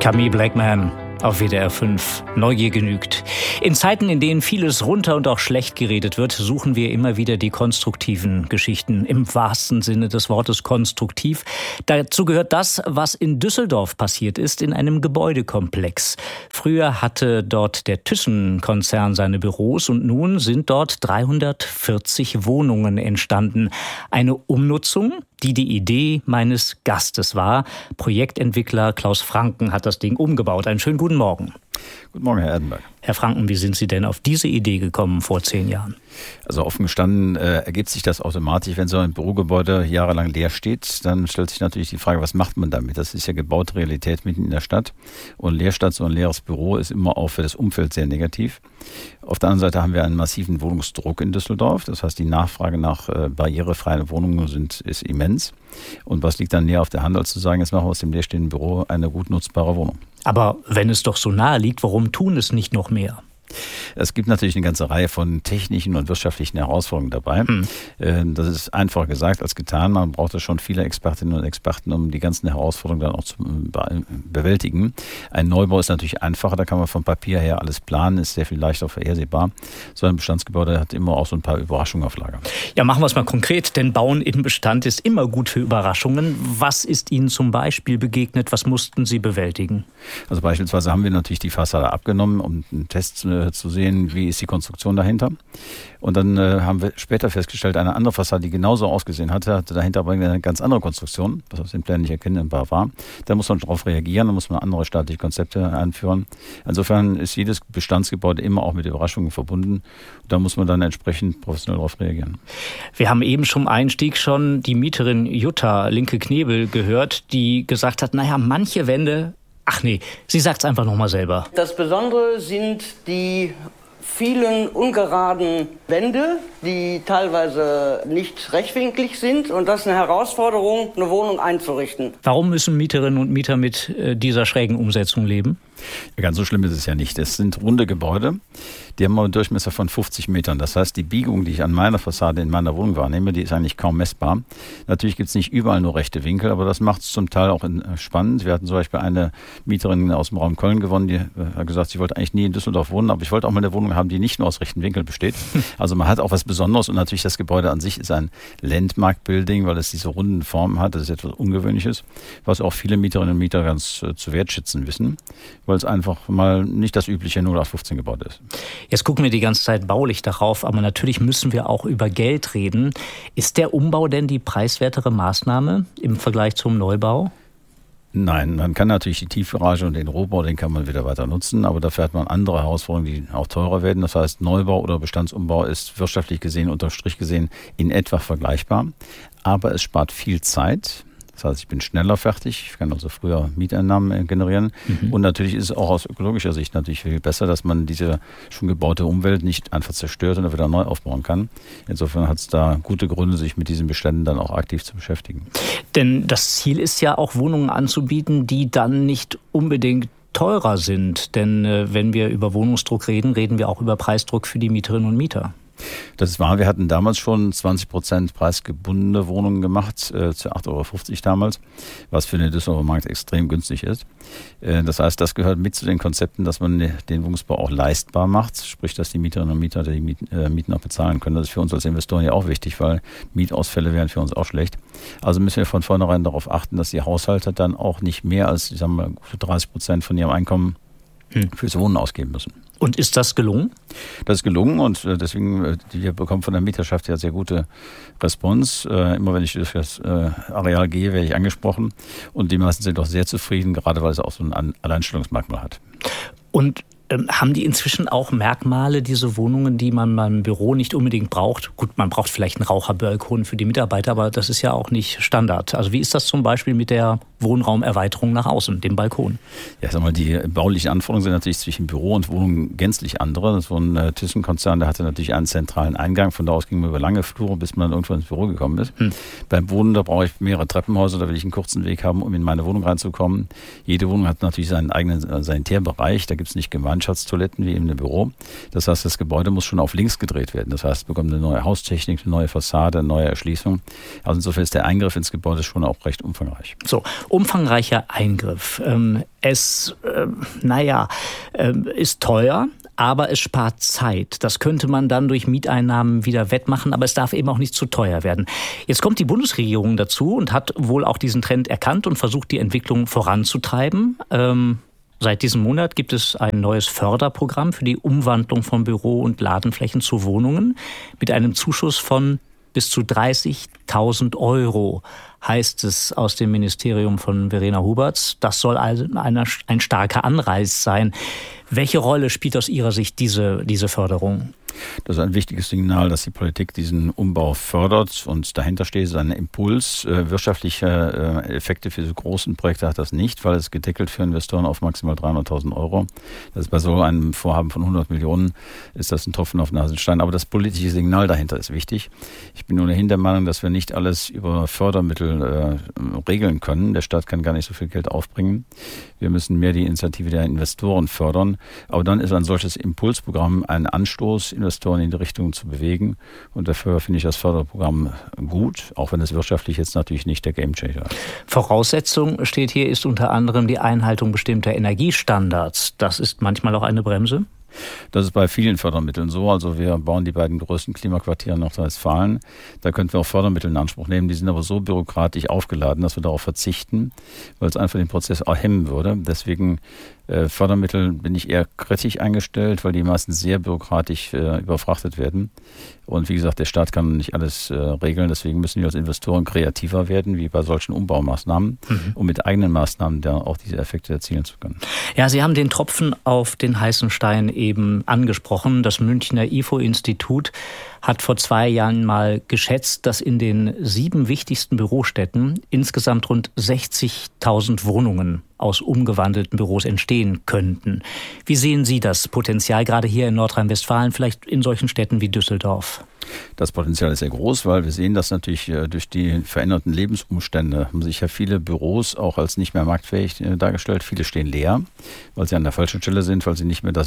Camille Blackman auf WDR 5. Neugier genügt. In Zeiten, in denen vieles runter und auch schlecht geredet wird, suchen wir immer wieder die konstruktiven Geschichten. Im wahrsten Sinne des Wortes konstruktiv. Dazu gehört das, was in Düsseldorf passiert ist, in einem Gebäudekomplex. Früher hatte dort der Thyssen-Konzern seine Büros und nun sind dort 340 Wohnungen entstanden. Eine Umnutzung, die Idee meines Gastes war. Projektentwickler Klaus Franken hat das Ding umgebaut. Einen schönen guten Morgen. Guten Morgen, Herr Erdenberg. Herr Franken, wie sind Sie denn auf diese Idee gekommen vor 10 Jahren? Also offen gestanden ergibt sich das automatisch. Wenn so ein Bürogebäude jahrelang leer steht, dann stellt sich natürlich die Frage, was macht man damit? Das ist ja gebaute Realität mitten in der Stadt. Und Leerstand, so ein leeres Büro, ist immer auch für das Umfeld sehr negativ. Auf der anderen Seite haben wir einen massiven Wohnungsdruck in Düsseldorf. Das heißt, die Nachfrage nach barrierefreien Wohnungen ist immens. Und was liegt dann näher auf der Hand, als zu sagen, jetzt machen wir aus dem leerstehenden Büro eine gut nutzbare Wohnung. Aber wenn es doch so nahe liegt, warum tun es nicht noch mehr? Es gibt natürlich eine ganze Reihe von technischen und wirtschaftlichen Herausforderungen dabei. Das ist einfacher gesagt als getan. Man braucht ja schon viele Expertinnen und Experten, um die ganzen Herausforderungen dann auch zu bewältigen. Ein Neubau ist natürlich einfacher, da kann man vom Papier her alles planen, ist sehr viel leichter vorhersehbar. So ein Bestandsgebäude hat immer auch so ein paar Überraschungen auf Lager. Ja, machen wir es mal konkret, denn Bauen im Bestand ist immer gut für Überraschungen. Was ist Ihnen zum Beispiel begegnet? Was mussten Sie bewältigen? Also beispielsweise haben wir natürlich die Fassade abgenommen, um einen Test zu sehen, wie ist die Konstruktion dahinter. Und dann haben wir später festgestellt, eine andere Fassade, die genauso ausgesehen hatte dahinter aber eine ganz andere Konstruktion, was aus den Plänen nicht erkennbar war. Da muss man darauf reagieren, da muss man andere staatliche Konzepte einführen. Insofern ist jedes Bestandsgebäude immer auch mit Überraschungen verbunden. Da muss man dann entsprechend professionell darauf reagieren. Wir haben eben zum Einstieg schon die Mieterin Jutta Linke-Knebel gehört, die gesagt hat, manche Wände... Ach nee, sie sagt's einfach nochmal selber. Das Besondere sind die vielen ungeraden Wände, die teilweise nicht rechtwinklig sind. Und das ist eine Herausforderung, eine Wohnung einzurichten. Warum müssen Mieterinnen und Mieter mit dieser schrägen Umsetzung leben? Ganz so schlimm ist es ja nicht. Es sind runde Gebäude, die haben einen Durchmesser von 50 Metern. Das heißt, die Biegung, die ich an meiner Fassade in meiner Wohnung wahrnehme, die ist eigentlich kaum messbar. Natürlich gibt es nicht überall nur rechte Winkel, aber das macht es zum Teil auch spannend. Wir hatten zum Beispiel eine Mieterin aus dem Raum Köln gewonnen, die hat gesagt, sie wollte eigentlich nie in Düsseldorf wohnen, aber ich wollte auch mal eine Wohnung haben, die nicht nur aus rechten Winkeln besteht. Also man hat auch was Besonderes und natürlich das Gebäude an sich ist ein Landmark-Building, weil es diese runden Formen hat. Das ist etwas Ungewöhnliches, was auch viele Mieterinnen und Mieter ganz zu wertschätzen wissen, weil es einfach mal nicht das übliche 0815-Gebäude ist. Jetzt gucken wir die ganze Zeit baulich darauf, aber natürlich müssen wir auch über Geld reden. Ist der Umbau denn die preiswertere Maßnahme im Vergleich zum Neubau? Nein, man kann natürlich die Tiefgarage und den Rohbau, den kann man wieder weiter nutzen, aber dafür hat man andere Herausforderungen, die auch teurer werden. Das heißt, Neubau oder Bestandsumbau ist wirtschaftlich gesehen, unterm Strich gesehen, in etwa vergleichbar, aber es spart viel Zeit. Das heißt, ich bin schneller fertig, ich kann also früher Mieteinnahmen generieren. Und natürlich ist es auch aus ökologischer Sicht natürlich viel besser, dass man diese schon gebaute Umwelt nicht einfach zerstört und wieder neu aufbauen kann. Insofern hat es da gute Gründe, sich mit diesen Beständen dann auch aktiv zu beschäftigen. Denn das Ziel ist ja auch, Wohnungen anzubieten, die dann nicht unbedingt teurer sind. Denn wenn wir über Wohnungsdruck reden, reden wir auch über Preisdruck für die Mieterinnen und Mieter. Das ist wahr. Wir hatten damals schon 20% preisgebundene Wohnungen gemacht, zu 8,50 € damals, was für den Düsseldorfer Markt extrem günstig ist. Das heißt, das gehört mit zu den Konzepten, dass man den Wohnungsbau auch leistbar macht, sprich, dass die Mieterinnen und Mieter die Mieten auch bezahlen können. Das ist für uns als Investoren ja auch wichtig, weil Mietausfälle wären für uns auch schlecht. Also müssen wir von vornherein darauf achten, dass die Haushalte dann auch nicht mehr als, 30% von ihrem Einkommen fürs Wohnen ausgeben müssen. Und ist das gelungen? Das ist gelungen und deswegen, wir bekommen von der Mieterschaft ja sehr gute Response. Immer wenn ich durch das Areal gehe, werde ich angesprochen und die meisten sind doch sehr zufrieden, gerade weil es auch so ein Alleinstellungsmerkmal hat. Und haben die inzwischen auch Merkmale, diese Wohnungen, die man beim Büro nicht unbedingt braucht? Gut, man braucht vielleicht einen Raucherbalkon für die Mitarbeiter, aber das ist ja auch nicht Standard. Also wie ist das zum Beispiel mit der Wohnraumerweiterung nach außen, dem Balkon? Ja, sag mal, die baulichen Anforderungen sind natürlich zwischen Büro und Wohnung gänzlich andere. So ein Thyssen-Konzern, der hatte natürlich einen zentralen Eingang. Von da aus ging man über lange Flure, bis man irgendwo ins Büro gekommen ist. Beim Wohnen, da brauche ich mehrere Treppenhäuser, da will ich einen kurzen Weg haben, um in meine Wohnung reinzukommen. Jede Wohnung hat natürlich seinen eigenen Sanitärbereich. Da gibt es nicht gemeinsam Mannschaftstoiletten wie im Büro. Das heißt, das Gebäude muss schon auf links gedreht werden. Das heißt, es bekommt eine neue Haustechnik, eine neue Fassade, eine neue Erschließung. Also insofern ist der Eingriff ins Gebäude schon auch recht umfangreich. So, umfangreicher Eingriff. Ist teuer, aber es spart Zeit. Das könnte man dann durch Mieteinnahmen wieder wettmachen, aber es darf eben auch nicht zu teuer werden. Jetzt kommt die Bundesregierung dazu und hat wohl auch diesen Trend erkannt und versucht, die Entwicklung voranzutreiben. Seit diesem Monat gibt es ein neues Förderprogramm für die Umwandlung von Büro- und Ladenflächen zu Wohnungen mit einem Zuschuss von bis zu 30.000 €, heißt es aus dem Ministerium von Verena Huberts. Das soll also ein starker Anreiz sein. Welche Rolle spielt aus Ihrer Sicht diese Förderung? Das ist ein wichtiges Signal, dass die Politik diesen Umbau fördert und dahinter steht ein Impuls. Wirtschaftliche Effekte für diese großen Projekte hat das nicht, weil es gedeckelt für Investoren auf maximal 300.000 €. Das ist bei so einem Vorhaben von 100 Millionen ist das ein Tropfen auf den heißen Stein. Aber das politische Signal dahinter ist wichtig. Ich bin ohnehin der Meinung, dass wir nicht alles über Fördermittel regeln können. Der Staat kann gar nicht so viel Geld aufbringen. Wir müssen mehr die Initiative der Investoren fördern. Aber dann ist ein solches Impulsprogramm ein Anstoß, Investoren in die Richtung zu bewegen. Und dafür finde ich das Förderprogramm gut, auch wenn es wirtschaftlich jetzt natürlich nicht der Gamechanger ist. Voraussetzung steht hier, ist unter anderem die Einhaltung bestimmter Energiestandards. Das ist manchmal auch eine Bremse? Das ist bei vielen Fördermitteln so. Also wir bauen die beiden größten Klimaquartiere in Nordrhein-Westfalen. Da könnten wir auch Fördermittel in Anspruch nehmen. Die sind aber so bürokratisch aufgeladen, dass wir darauf verzichten, weil es einfach den Prozess auch hemmen würde. Deswegen Fördermittel bin ich eher kritisch eingestellt, weil die meistens sehr bürokratisch überfrachtet werden. Und wie gesagt, der Staat kann nicht alles regeln. Deswegen müssen wir als Investoren kreativer werden, wie bei solchen Umbaumaßnahmen, um mit eigenen Maßnahmen da auch diese Effekte erzielen zu können. Ja, Sie haben den Tropfen auf den heißen Stein eben angesprochen. Das Münchner IFO-Institut hat vor 2 Jahren mal geschätzt, dass in den 7 wichtigsten Bürostädten insgesamt rund 60.000 Wohnungen aus umgewandelten Büros entstehen könnten. Wie sehen Sie das Potenzial gerade hier in Nordrhein-Westfalen, vielleicht in solchen Städten wie Düsseldorf? Das Potenzial ist sehr groß, weil wir sehen, dass natürlich durch die veränderten Lebensumstände haben sich ja viele Büros auch als nicht mehr marktfähig dargestellt. Viele stehen leer, weil sie an der falschen Stelle sind, weil sie nicht mehr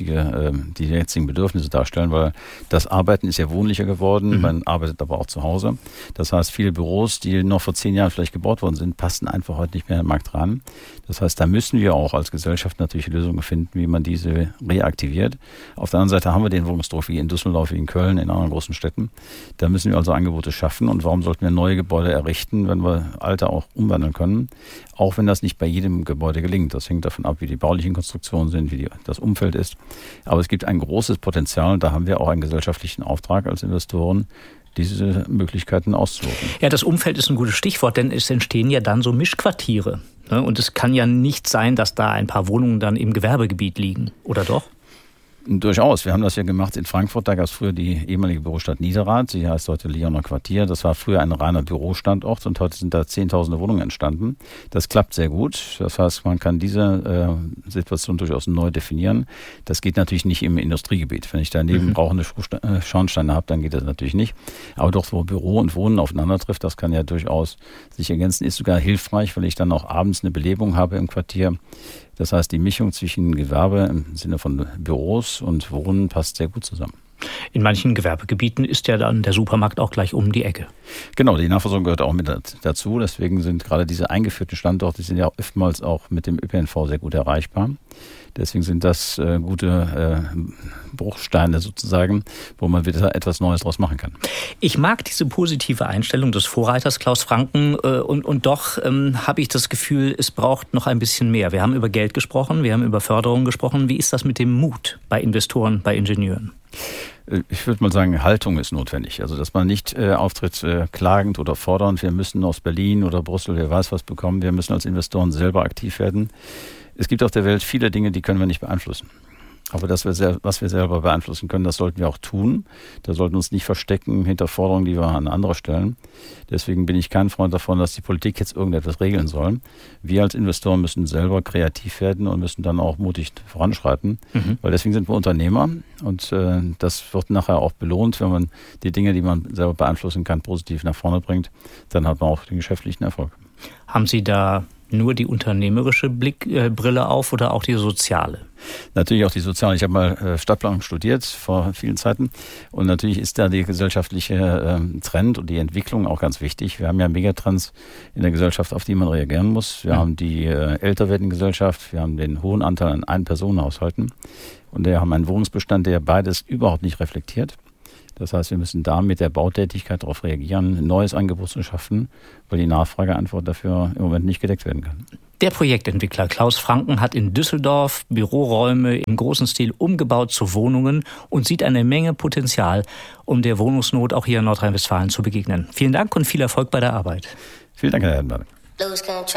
die jetzigen Bedürfnisse darstellen, weil das Arbeiten ist ja wohnlicher geworden, man arbeitet aber auch zu Hause. Das heißt, viele Büros, die noch vor 10 Jahren vielleicht gebaut worden sind, passen einfach heute nicht mehr in den Markt ran. Das heißt, da müssen wir auch als Gesellschaft natürlich Lösungen finden, wie man diese reaktiviert. Auf der anderen Seite haben wir den Wohnungsdruck wie in Düsseldorf, wie in Köln, in anderen großen Städten. Da müssen wir also Angebote schaffen. Und warum sollten wir neue Gebäude errichten, wenn wir alte auch umwandeln können? Auch wenn das nicht bei jedem Gebäude gelingt. Das hängt davon ab, wie die baulichen Konstruktionen sind, wie das Umfeld ist. Aber es gibt ein großes Potenzial. Da haben wir auch einen gesellschaftlichen Auftrag als Investoren, diese Möglichkeiten auszuloten. Ja, das Umfeld ist ein gutes Stichwort, denn es entstehen ja dann so Mischquartiere. Und es kann ja nicht sein, dass da ein paar Wohnungen dann im Gewerbegebiet liegen, oder doch? Durchaus. Wir haben das ja gemacht in Frankfurt. Da gab es früher die ehemalige Bürostadt Niederrad. Sie heißt heute Lioner Quartier. Das war früher ein reiner Bürostandort und heute sind da Zehntausende Wohnungen entstanden. Das klappt sehr gut. Das heißt, man kann diese Situation durchaus neu definieren. Das geht natürlich nicht im Industriegebiet. Wenn ich daneben rauchende Schornsteine habe, dann geht das natürlich nicht. Aber doch, wo Büro und Wohnen aufeinander trifft, das kann ja durchaus sich ergänzen. Ist sogar hilfreich, weil ich dann auch abends eine Belebung habe im Quartier. Das heißt, die Mischung zwischen Gewerbe im Sinne von Büros und Wohnen passt sehr gut zusammen. In manchen Gewerbegebieten ist ja dann der Supermarkt auch gleich um die Ecke. Genau, die Nahversorgung gehört auch mit dazu. Deswegen sind gerade diese eingeführten Standorte, die sind ja oftmals auch mit dem ÖPNV sehr gut erreichbar. Deswegen sind das gute Bruchsteine sozusagen, wo man wieder etwas Neues draus machen kann. Ich mag diese positive Einstellung des Vorreiters Klaus Franken und doch habe ich das Gefühl, es braucht noch ein bisschen mehr. Wir haben über Geld gesprochen, wir haben über Förderung gesprochen. Wie ist das mit dem Mut bei Investoren, bei Ingenieuren? Ich würde mal sagen, Haltung ist notwendig. Also, dass man nicht auftritt klagend oder fordernd. Wir müssen aus Berlin oder Brüssel, wer weiß was bekommen. Wir müssen als Investoren selber aktiv werden. Es gibt auf der Welt viele Dinge, die können wir nicht beeinflussen. Aber was wir selber beeinflussen können, das sollten wir auch tun. Da sollten wir uns nicht verstecken hinter Forderungen, die wir an anderer stellen. Deswegen bin ich kein Freund davon, dass die Politik jetzt irgendetwas regeln soll. Wir als Investoren müssen selber kreativ werden und müssen dann auch mutig voranschreiten. Weil deswegen sind wir Unternehmer und das wird nachher auch belohnt, wenn man die Dinge, die man selber beeinflussen kann, positiv nach vorne bringt. Dann hat man auch den geschäftlichen Erfolg. Haben Sie da nur die unternehmerische Brille auf oder auch die soziale? Natürlich auch die soziale. Ich habe mal Stadtplanung studiert vor vielen Zeiten und natürlich ist da die gesellschaftliche Trend und die Entwicklung auch ganz wichtig. Wir haben ja Megatrends in der Gesellschaft, auf die man reagieren muss. Wir haben die älter werdende Gesellschaft, wir haben den hohen Anteil an Ein-Personen-Haushalten und wir haben einen Wohnungsbestand, der beides überhaupt nicht reflektiert. Das heißt, wir müssen da mit der Bautätigkeit darauf reagieren, ein neues Angebot zu schaffen, weil die Nachfrageantwort dafür im Moment nicht gedeckt werden kann. Der Projektentwickler Klaus Franken hat in Düsseldorf Büroräume im großen Stil umgebaut zu Wohnungen und sieht eine Menge Potenzial, um der Wohnungsnot auch hier in Nordrhein-Westfalen zu begegnen. Vielen Dank und viel Erfolg bei der Arbeit. Vielen Dank, Herr Herdenberg.